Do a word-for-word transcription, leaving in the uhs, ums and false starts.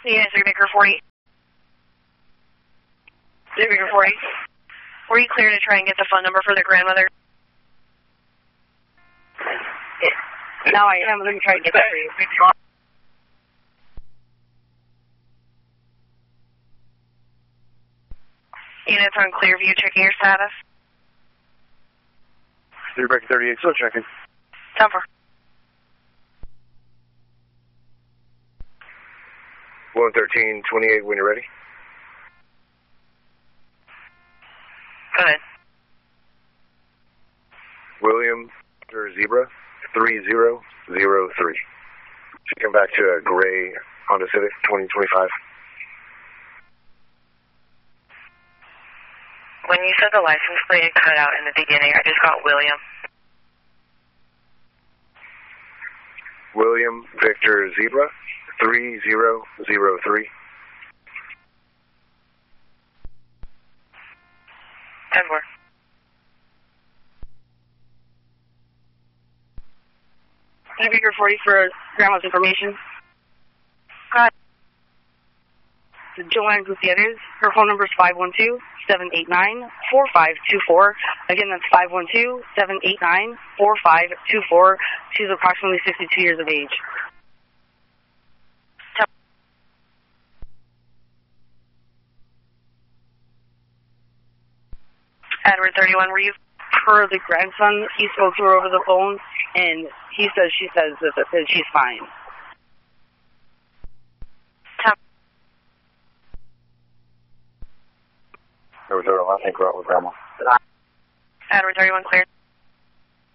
Yeah, three Baker forty. three Baker forty. Were you clear to try and get the phone number for the grandmother? Yeah. Now I am. Let me try to get that for you. Units on Clearview, checking your status. three Baker thirty-eight, still checking. ten four. one thirteen twenty-eight when you're ready. Go ahead. William or Zebra three zero zero three. Should come back to a gray Honda Civic twenty twenty-five. When you said the license plate had cut out in the beginning, I just got William. William Victor Zebra three zero zero three. ten four. three Baker forty for grandma's information. Go ahead. Joanne Gutierrez. Her phone number is five one two, seven eight nine, four five two four. Again, that's five one two, seven eight nine, four five two four. She's approximately sixty-two years of age. Edward thirty-one, were you? Per the grandson, he spoke to her over the phone, and he says she says that, that she's fine. I think we're out with grandma. Edward thirty-one, cleared.